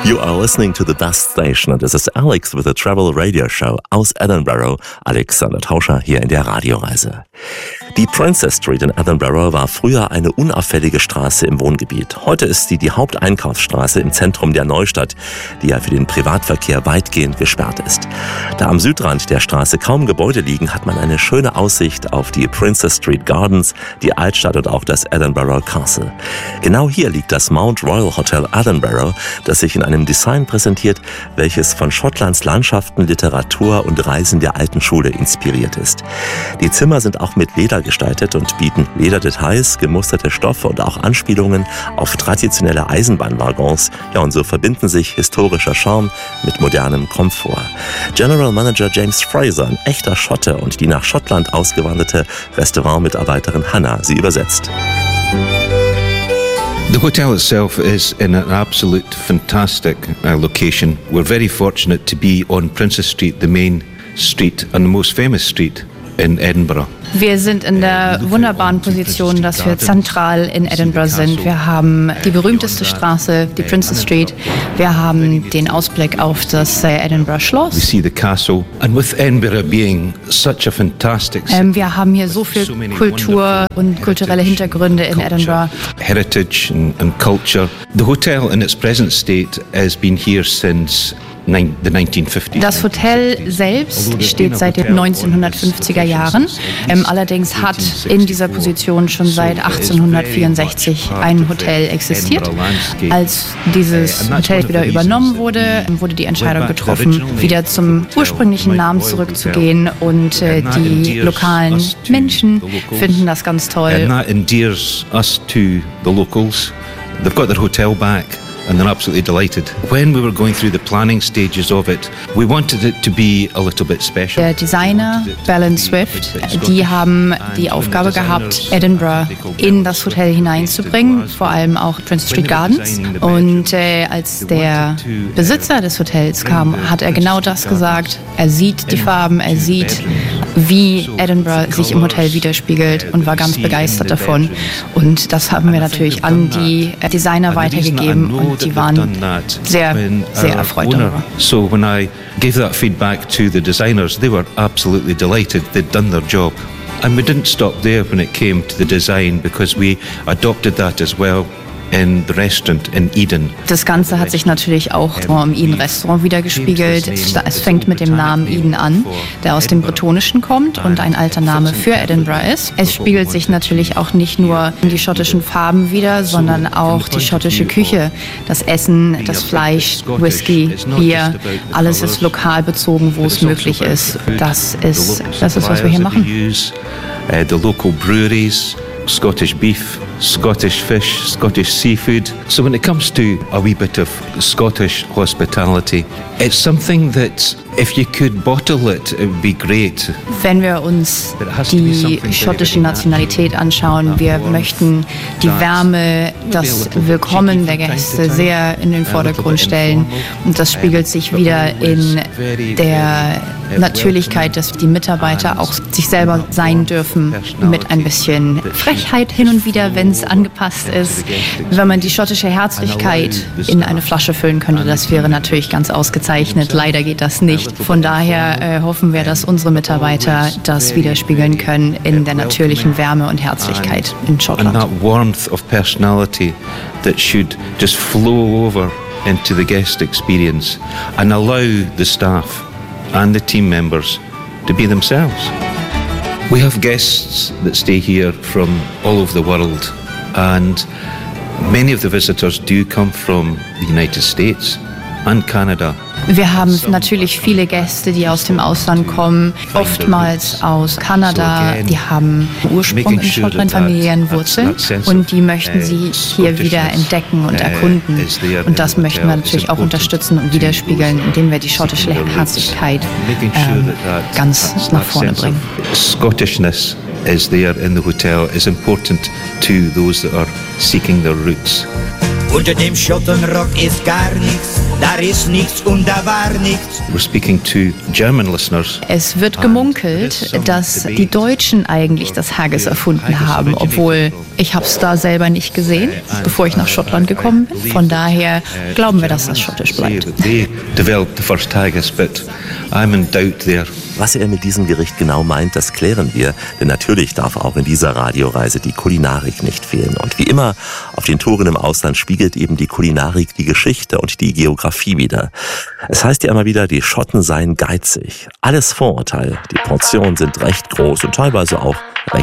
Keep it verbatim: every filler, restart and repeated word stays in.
You are listening to The Best Station and this is Alex with a Travel Radio Show aus Edinburgh. Alexander Tauscher hier in der Radioreise. Die Princess Street in Edinburgh war früher eine unauffällige Straße im Wohngebiet. Heute ist sie die Haupteinkaufsstraße im Zentrum der Neustadt, die ja für den Privatverkehr weitgehend gesperrt ist. Da am Südrand der Straße kaum Gebäude liegen, hat man eine schöne Aussicht auf die Princess Street Gardens, die Altstadt und auch das Edinburgh Castle. Genau hier liegt das Mount Royal Hotel Edinburgh, das sich in einem Design präsentiert, welches von Schottlands Landschaften, Literatur und Reisen der alten Schule inspiriert ist. Die Zimmer sind auch mit Leder gestaltet und bieten Lederdetails, gemusterte Stoffe und auch Anspielungen auf traditionelle Eisenbahnwaggons. Ja, und so verbinden sich historischer Charme mit modernem Komfort. General Manager James Fraser, ein echter Schotte und die nach Schottland ausgewanderte Restaurantmitarbeiterin Hannah, sie übersetzt. The hotel itself is in an absolute fantastic uh, location. We're very fortunate to be on Princess Street, the main street and the most famous street in Edinburgh. Wir sind in der wunderbaren Position, dass wir zentral in Edinburgh sind. Wir haben die berühmteste Straße, die Princess Street. Wir haben den Ausblick auf das Edinburgh Schloss. We see the castle, and with Edinburgh being such a fantastic city, ähm, wir haben hier so viel Kultur und kulturelle Hintergründe in Edinburgh. Heritage and, and culture. The hotel in its present state has been here since the nineteen fifties. Das Hotel selbst steht seit den neunzehnhundertfünfziger Jahren. Ähm, allerdings hat in dieser Position schon seit achtzehnhundertvierundsechzig ein Hotel existiert. Als dieses Hotel wieder übernommen wurde, wurde die Entscheidung getroffen, wieder zum ursprünglichen Namen zurückzugehen. Und äh, die lokalen Menschen finden das ganz toll. And that endears us to the locals. They've got their hotel back. And they're absolutely delighted. When we were going through the planning stages of it, we wanted it to be a little bit special. Der Designer Bell Swift, die haben die Aufgabe gehabt, Edinburgh in das Hotel hineinzubringen, vor allem auch Princess Street Gardens. Und äh, als der Besitzer des Hotels kam, hat er genau das gesagt. Er sieht die Farben, er sieht, wie Edinburgh sich im Hotel widerspiegelt und war ganz begeistert davon. Und das haben wir natürlich an die Designer weitergegeben und die waren sehr, sehr erfreut darüber. So when I gave that feedback to the designers, they were absolutely delighted. They'd done their job. And we didn't stop there when it came to the design because we adopted that as well in the restaurant in Eden. Das Ganze hat sich natürlich auch im Eden-Restaurant wiedergespiegelt. Es fängt mit dem Namen Eden an, der aus dem Bretonischen kommt und ein alter Name für Edinburgh ist. Es spiegelt sich natürlich auch nicht nur in die schottischen Farben wider, sondern auch die schottische Küche. Das Essen, das Fleisch, Whisky, Bier, alles ist lokal bezogen, wo es möglich ist. Das ist, das ist, was wir hier machen. The local breweries, Scottish beef, Scottish fish, Scottish seafood. So when it comes to a wee bit of Scottish hospitality, it's something that if you could bottle it, it would be great. Wenn wir uns die schottische Nationalität anschauen, wir möchten die Wärme, das Willkommen der Gäste sehr in den Vordergrund stellen. Und das spiegelt sich wieder in der Natürlichkeit, dass die Mitarbeiter auch sich selber sein dürfen, mit ein bisschen Frechheit hin und wieder, wenn es angepasst ist. Wenn man die schottische Herzlichkeit in eine Flasche füllen könnte, das wäre natürlich ganz ausgezeichnet. Leider geht das nicht. Von daher äh, hoffen wir, dass unsere Mitarbeiter das widerspiegeln können in der natürlichen Wärme und Herzlichkeit in Schottland. And that warmth of personality that should just flow over into the guest experience and allow the staff and the team members to be themselves. We have guests that stay here from all over the world, and many of the visitors do come from the United States and Canada. Wir haben natürlich viele Gäste, die aus dem Ausland kommen, oftmals aus Kanada. Die haben Ursprung in Schottland, Familienwurzeln und die möchten sie hier wieder entdecken und erkunden. Und das möchten wir natürlich auch unterstützen und widerspiegeln, indem wir die schottische Herzlichkeit ähm, ganz nach vorne bringen. Scottishness is there in the hotel is important to those that are seeking their roots. Unter dem Schottenrock ist gar nichts, da ist nichts und da war nichts. We're speaking to German listeners. Es wird gemunkelt, dass die Deutschen eigentlich das Haggis erfunden haben, obwohl ich habe es da selber nicht gesehen, bevor ich nach Schottland gekommen bin. Von daher glauben wir, dass das schottisch bleibt. They developed the first haggis, but I'm in doubt there. Was er mit diesem Gericht genau meint, das klären wir, denn natürlich darf auch in dieser Radioreise die Kulinarik nicht fehlen. Und wie immer auf den Touren im Ausland spiegelt eben die Kulinarik die Geschichte und die Geografie wider. Es heißt ja immer wieder, die Schotten seien geizig. Alles Vorurteil. Die Portionen sind recht groß und teilweise auch